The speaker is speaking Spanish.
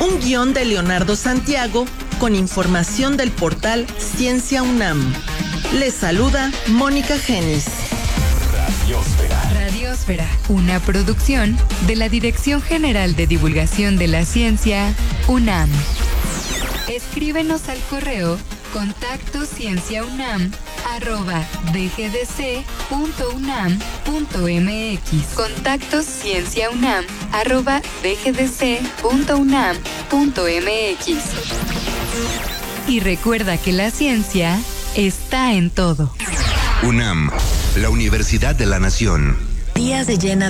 Un guión de Leonardo Santiago con información del portal Ciencia UNAM. Les saluda Mónica Genis. Radiosfera, una producción de la Dirección General de Divulgación de la Ciencia, UNAM. Escríbenos al correo contactocienciaunam@dgdc.unam.mx. contactocienciaunam@dgdc.unam.mx. Y recuerda que la ciencia está en todo. UNAM, la Universidad de la Nación. Días de llena